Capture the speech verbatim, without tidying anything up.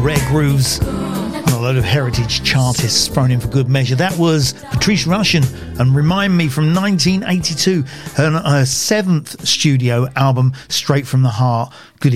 rare grooves and a load of heritage chartists thrown in for good measure. That was Patrice Rushen and Remind Me from nineteen eighty-two, her, her seventh studio album, Straight from the Heart. Good